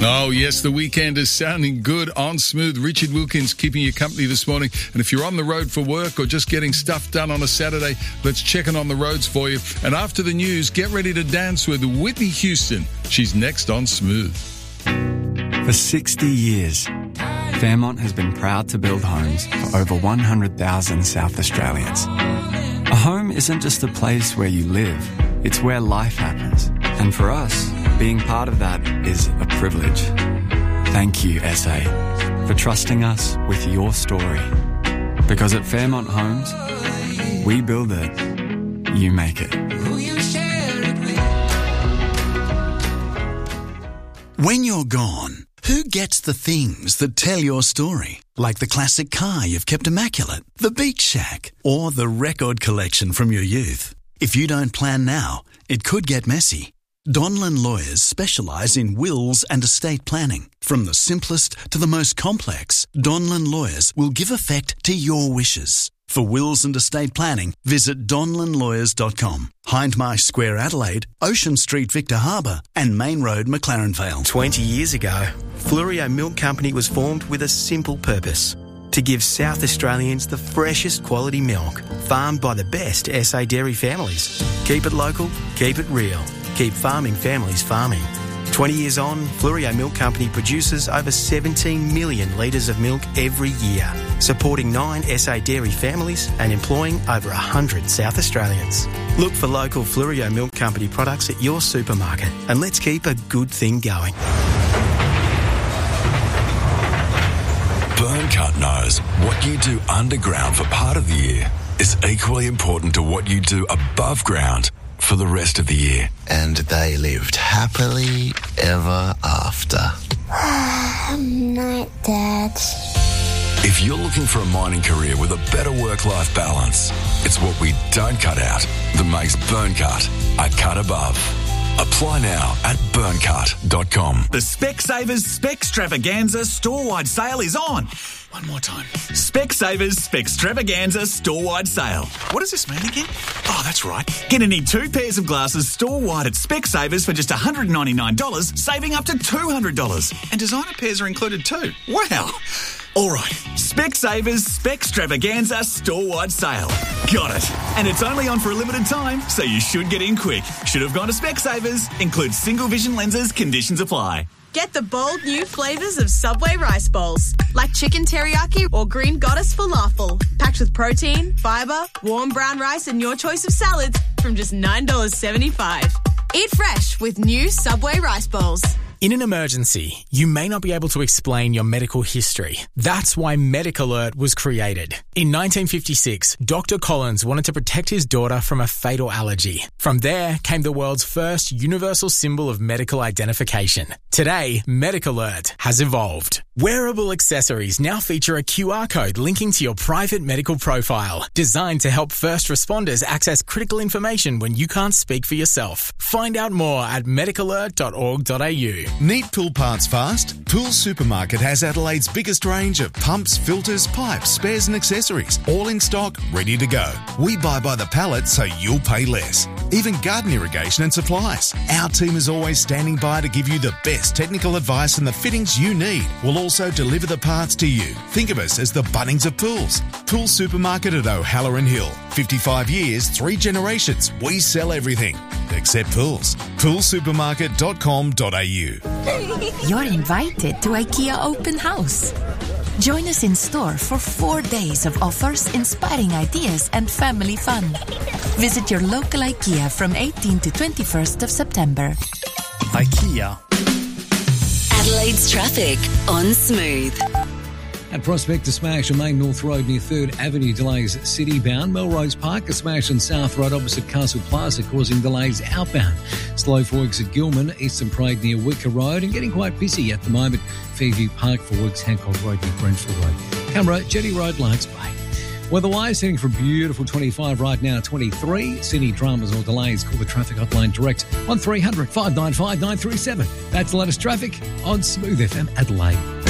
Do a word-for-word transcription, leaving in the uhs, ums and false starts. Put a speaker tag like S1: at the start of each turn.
S1: Oh, yes, the weekend is sounding good on Smooth. Richard Wilkins keeping you company this morning. And if you're on the road for work or just getting stuff done on a Saturday, let's check in on the roads for you. And after the news, get ready to dance with Whitney Houston. She's next on Smooth.
S2: For sixty years, Fairmont has been proud to build homes for over one hundred thousand South Australians. A home isn't just a place where you live, it's where life happens. And for us, being part of that is a privilege. Thank you, S A, for trusting us with your story. Because at Fairmont Homes, we build it, you make it.
S3: When you're gone, who gets the things that tell your story? Like the classic car you've kept immaculate, the beach shack, or the record collection from your youth. If you don't plan now, it could get messy. Donlan Lawyers specialise in wills and estate planning. From the simplest to the most complex, Donlan Lawyers will give effect to your wishes. For wills and estate planning, visit donlan lawyers dot com. Hindmarsh Square, Adelaide, Ocean Street, Victor Harbour, and Main Road, McLaren Vale.
S4: Twenty years ago, Flurio Milk Company was formed with a simple purpose: to give South Australians the freshest quality milk, farmed by the best S A dairy families. Keep it local, keep it real, keep farming families farming. twenty years on, Flurio Milk Company produces over seventeen million litres of milk every year, supporting nine S A dairy families and employing over one hundred South Australians. Look for local Flurio Milk Company products at your supermarket, and let's keep a good thing going.
S5: Burncut knows what you do underground for part of the year is equally important to what you do above ground for the rest of the year.
S6: And they lived happily ever after.
S7: Night, Dad.
S5: If you're looking for a mining career with a better work-life balance, it's what we don't cut out that makes Burncut a cut above. Apply now at burncut dot com.
S8: The Specsavers Specstravaganza store-wide sale is on. One more time. Specsavers Specstravaganza store-wide sale. What does this mean again? Oh, that's right. Get any two pairs of glasses store-wide at Specsavers for just one hundred ninety-nine dollars, saving up to two hundred dollars. And designer pairs are included too. Wow. All right, Specsavers Specstravaganza store-wide sale. Got it. And it's only on for a limited time, so you should get in quick. Should have gone to Specsavers. Includes single vision lenses. Conditions apply.
S9: Get the bold new flavours of Subway rice bowls, like chicken teriyaki or green goddess falafel, packed with protein, fibre, warm brown rice and your choice of salads from just nine dollars seventy-five. Eat fresh with new Subway rice bowls.
S10: In an emergency, you may not be able to explain your medical history. That's why Medic Alert was created. In nineteen fifty-six, Doctor Collins wanted to protect his daughter from a fatal allergy. From there came the world's first universal symbol of medical identification. Today, Medic Alert has evolved. Wearable accessories now feature a Q R code linking to your private medical profile, designed to help first responders access critical information when you can't speak for yourself. Find out more at medic alert dot org dot a u.
S11: Need pool parts fast? Pool Supermarket has Adelaide's biggest range of pumps, filters, pipes, spares and accessories, all in stock, ready to go. We buy by the pallet so you'll pay less. Even garden irrigation and supplies. Our team is always standing by to give you the best technical advice and the fittings you need. We'll also deliver the parts to you. Think of us as the Bunnings of pools. Pool Supermarket at O'Halloran Hill. fifty-five years, three generations. We sell everything except pools. pool supermarket dot com dot a u.
S12: You're invited to IKEA Open House. Join us in store for four days of offers, inspiring ideas and family fun. Visit your local IKEA from eighteenth to twenty-first of September.
S2: IKEA.
S13: Adelaide's traffic on Smooth.
S14: At Prospect, a smash on Main North Road near third Avenue delays city-bound. Melrose Park, a smash on South Road opposite Castle Plaza causing delays outbound. Slow for works at Gilman, Eastern Parade near Wicker Road, and getting quite busy at the moment. Fairview Park for works, Hancock Road near Grenfell Road. Camera, Jetty Road, Larks Bay. Weather-wise, heading from beautiful twenty-five right now, twenty-three. Sydney dramas or delays, call the traffic hotline direct on three hundred, five nine five, nine three seven. That's the latest traffic on Smooth F M Adelaide.